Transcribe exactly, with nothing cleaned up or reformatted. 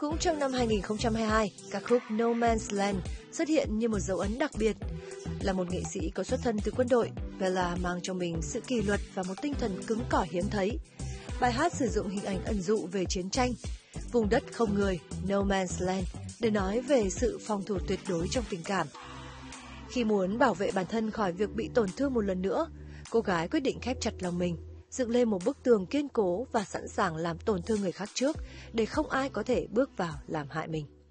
Cũng trong năm hai nghìn không trăm hai mươi hai, ca khúc No Man's Land xuất hiện như một dấu ấn đặc biệt. Là một nghệ sĩ có xuất thân từ quân đội, Bella mang trong mình sự kỷ luật và một tinh thần cứng cỏi hiếm thấy. Bài hát sử dụng hình ảnh ẩn dụ về chiến tranh, vùng đất không người, No Man's Land, để nói về sự phòng thủ tuyệt đối trong tình cảm. Khi muốn bảo vệ bản thân khỏi việc bị tổn thương một lần nữa, cô gái quyết định khép chặt lòng mình, dựng lên một bức tường kiên cố và sẵn sàng làm tổn thương người khác trước để không ai có thể bước vào làm hại mình.